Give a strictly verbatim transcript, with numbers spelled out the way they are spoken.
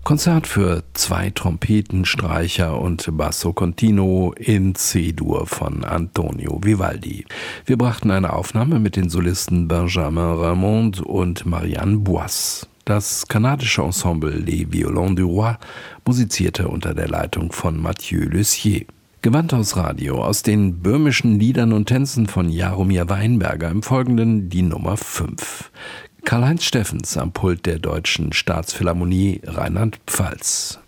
Konzert für zwei Trompeten, Streicher und Basso Continuo in C-Dur von Antonio Vivaldi. Wir brachten eine Aufnahme mit den Solisten Benjamin Raymond und Marianne Boisse. Das kanadische Ensemble Les Violons du Roi musizierte unter der Leitung von Mathieu Lussier. Gewandhaus Radio aus den böhmischen Liedern und Tänzen von Jaromir Weinberger, im Folgenden die Nummer fünf. Karl-Heinz Steffens am Pult der Deutschen Staatsphilharmonie Rheinland-Pfalz.